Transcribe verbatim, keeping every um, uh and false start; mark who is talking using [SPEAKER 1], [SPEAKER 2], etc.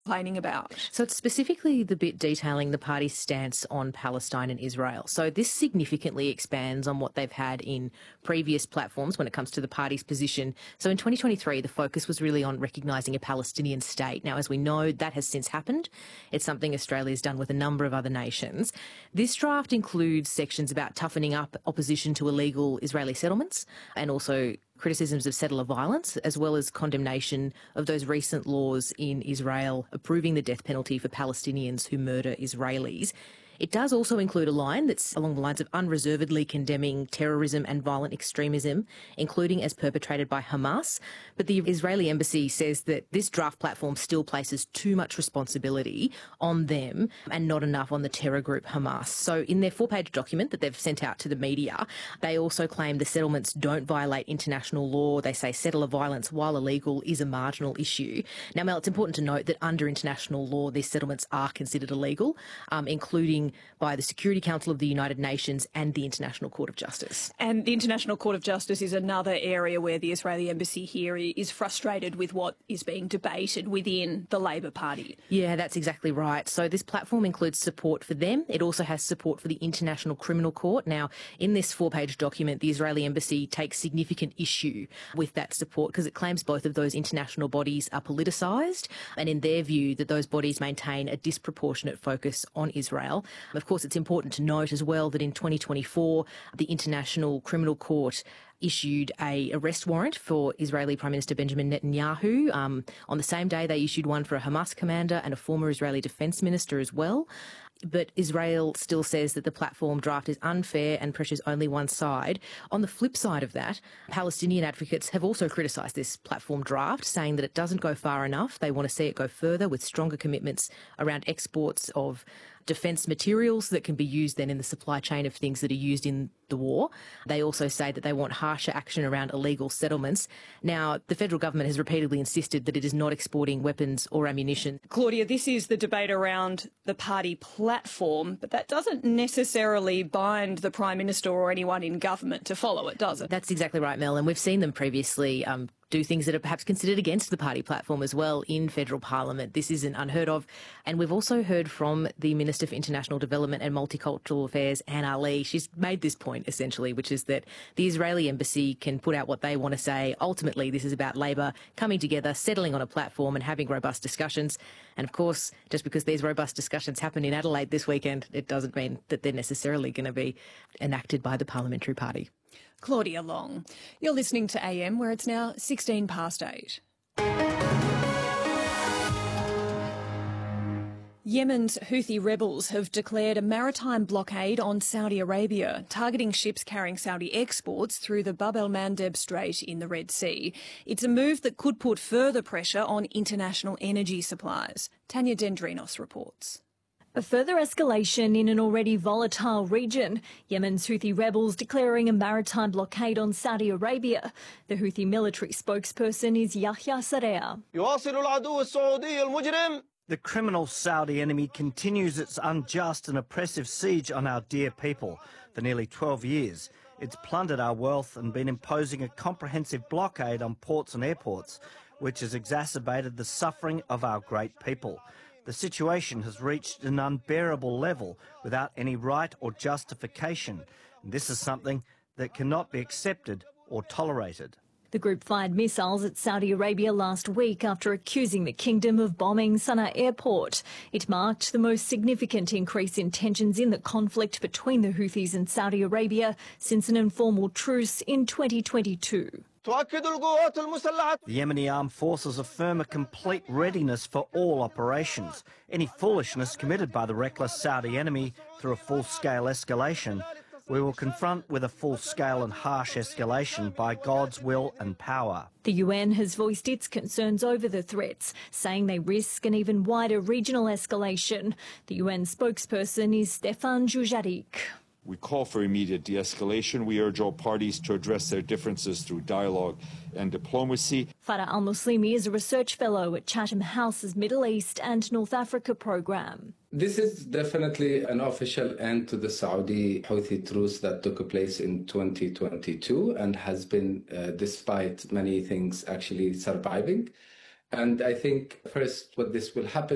[SPEAKER 1] complaining about?
[SPEAKER 2] So it's specifically the bit detailing the party's stance on Palestine and Israel. So this significantly expands on what they've had in previous platforms when it comes to the party's position. So in twenty twenty-three, the focus was really on recognising a Palestinian state. Now, as we know, that has since happened. It's something Australia's done with a number of other nations. This draft includes sections about toughening up opposition to illegal Israeli settlements and also criticisms of settler violence, as well as condemnation of those recent laws in Israel approving the death penalty for Palestinians who murder Israelis. It does also include a line that's along the lines of unreservedly condemning terrorism and violent extremism, including as perpetrated by Hamas. But the Israeli embassy says that this draft platform still places too much responsibility on them and not enough on the terror group Hamas. So in their four-page document that they've sent out to the media, they also claim the settlements don't violate international law. They say settler violence, while illegal, is a marginal issue. Now, Mel, it's important to note that under international law, these settlements are considered illegal, um, including by the Security Council of the United Nations and the International Court of Justice.
[SPEAKER 1] And the International Court of Justice is another area where the Israeli embassy here is frustrated with what is being debated within the Labor Party.
[SPEAKER 2] Yeah, that's exactly right. So this platform includes support for them. It also has support for the International Criminal Court. Now, in this four-page document, the Israeli embassy takes significant issue with that support because it claims both of those international bodies are politicised, and in their view that those bodies maintain a disproportionate focus on Israel. Of course, it's important to note as well that in twenty twenty-four, the International Criminal Court issued a arrest warrant for Israeli Prime Minister Benjamin Netanyahu. Um, on the same day, they issued one for a Hamas commander and a former Israeli defence minister as well. But Israel still says that the platform draft is unfair and pressures only one side. On the flip side of that, Palestinian advocates have also criticised this platform draft, saying that it doesn't go far enough. They want to see it go further with stronger commitments around exports of defence materials that can be used then in the supply chain of things that are used in the war. They also say that they want harsher action around illegal settlements. Now, the federal government has repeatedly insisted that it is not exporting weapons or ammunition.
[SPEAKER 1] Claudia, this is the debate around the party platform, but that doesn't necessarily bind the Prime Minister or anyone in government to follow it, does it?
[SPEAKER 2] That's exactly right, Mel, and we've seen them previously um, do things that are perhaps considered against the party platform as well in federal parliament. This isn't unheard of. And we've also heard from the Minister for International Development and Multicultural Affairs, Anne Ali. She's made this point, essentially, which is that the Israeli embassy can put out what they want to say. Ultimately, this is about Labor coming together, settling on a platform and having robust discussions. And, of course, just because these robust discussions happen in Adelaide this weekend, it doesn't mean that they're necessarily going to be enacted by the parliamentary party.
[SPEAKER 1] Claudia Long. You're listening to A M, where it's now sixteen past eight. Yemen's Houthi rebels have declared a maritime blockade on Saudi Arabia, targeting ships carrying Saudi exports through the Bab el-Mandeb Strait in the Red Sea. It's a move that could put further pressure on international energy supplies. Tanya Dendrinos reports.
[SPEAKER 3] A further escalation in an already volatile region. Yemen's Houthi rebels declaring a maritime blockade on Saudi Arabia. The Houthi military spokesperson is Yahya Sarea.
[SPEAKER 4] The criminal Saudi enemy continues its unjust and oppressive siege on our dear people. For nearly twelve years, it's plundered our wealth and been imposing a comprehensive blockade on ports and airports, which has exacerbated the suffering of our great people. The situation has reached an unbearable level without any right or justification. And this is something that cannot be accepted or tolerated.
[SPEAKER 3] The group fired missiles at Saudi Arabia last week after accusing the kingdom of bombing Sana'a airport. It marked the most significant increase in tensions in the conflict between the Houthis and Saudi Arabia since an informal truce in twenty twenty-two.
[SPEAKER 4] The Yemeni armed forces affirm a complete readiness for all operations. Any foolishness committed by the reckless Saudi enemy through a full-scale escalation, we will confront with a full-scale and harsh escalation by God's will and power.
[SPEAKER 3] The U N has voiced its concerns over the threats, saying they risk an even wider regional escalation. The U N spokesperson is Stefan Dujarric.
[SPEAKER 5] We call for immediate de-escalation. We urge all parties to address their differences through dialogue and diplomacy.
[SPEAKER 3] Farah Al-Muslimi is a research fellow at Chatham House's Middle East and North Africa program.
[SPEAKER 6] This is definitely an official end to the Saudi Houthi truce that took place in twenty twenty-two and has been, uh, despite many things, actually surviving. And I think first what this will happen